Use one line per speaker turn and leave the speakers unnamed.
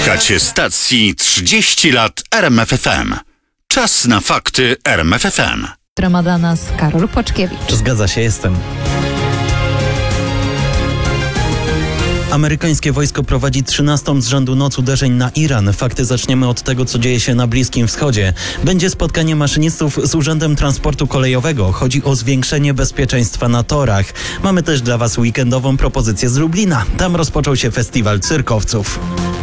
Słuchacie stacji 30 lat RMFFM. Czas na fakty RMFFM.
Ma dla nas Karol Płaczkiewicz.
Zgadza się, jestem. Amerykańskie wojsko prowadzi 13. z rzędu noc uderzeń na Iran. Fakty zaczniemy od tego, co dzieje się na Bliskim Wschodzie. Będzie spotkanie maszynistów z Urzędem Transportu Kolejowego. Chodzi o zwiększenie bezpieczeństwa na torach. Mamy też dla Was weekendową propozycję z Lublina. Tam rozpoczął się festiwal cyrkowców.